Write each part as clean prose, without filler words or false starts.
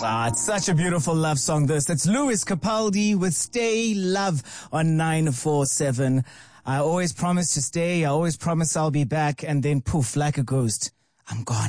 It's such a beautiful love song, this. It's Lewis Capaldi with Stay Love on 947. I always promise to stay. I always promise I'll be back. And then poof, like a ghost, I'm gone.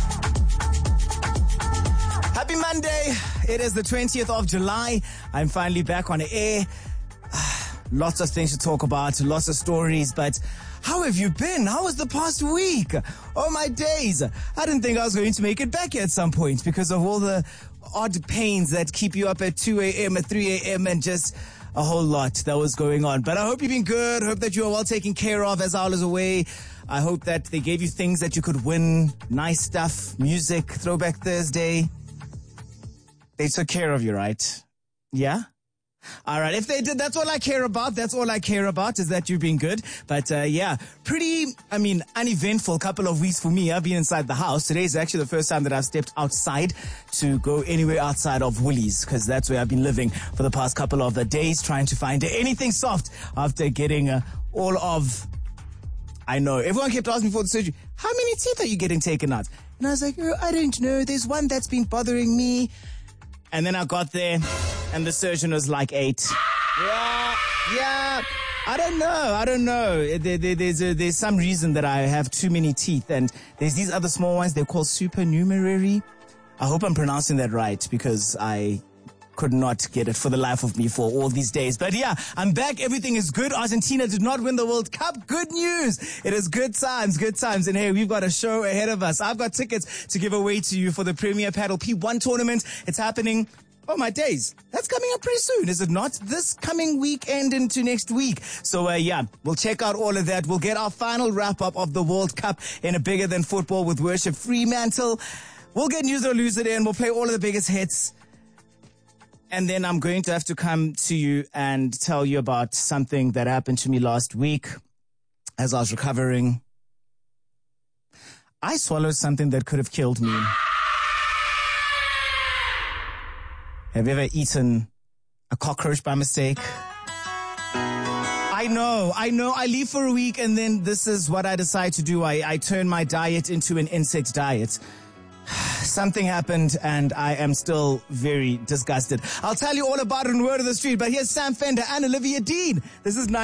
Happy Monday. It is the 20th of July. I'm finally back on the air. Lots of things to talk about, lots of stories, but how have you been? How was the past week? Oh my days. I didn't think I was going to make it back here at some point because of all the odd pains that keep you up at 2 a.m., at 3 a.m., and just a whole lot that was going on. But I hope you've been good. Hope that you are well taken care of as I was away. I hope that they gave you things that you could win. Nice stuff, music, Throwback Thursday. They took care of you, right? Yeah? All right. If they did, that's all I care about. That's all I care about is that you've been good. But, pretty, uneventful couple of weeks for me. I've been inside the house. Today is actually the first time that I've stepped outside to go anywhere outside of Woolies, because that's where I've been living for the past couple of days, trying to find anything soft after getting I know. Everyone kept asking me before the surgery, how many teeth are you getting taken out? And I was like, I don't know. There's one that's been bothering me. And then I got there, and the surgeon was like 8. Yeah. I don't know. There's some reason that I have too many teeth, and there's these other small ones. They're called supernumerary. I hope I'm pronouncing that right, because I could not get it for the life of me for all these days. But yeah, I'm back. Everything is good. Argentina did not win the World Cup. Good news. It is good times. And hey, we've got a show ahead of us. I've got tickets to give away to you for the Premier Paddle P1 tournament. It's happening. Oh my days. That's coming up pretty soon, is it not? This coming weekend into next week. So we'll check out all of that. We'll get our final wrap up of the World Cup in a Bigger Than Football with Worship Fremantle. We'll get News or Lose It in. We'll play all of the biggest hits. And then I'm going to have to come to you and tell you about something that happened to me last week as I was recovering. I swallowed something that could have killed me. Have you ever eaten a cockroach by mistake? I know. I leave for a week and then this is what I decide to do. I turn my diet into an insect diet. Something happened and I am still very disgusted. I'll tell you all about it in Word of the Street, but here's Sam Fender and Olivia Dean. This is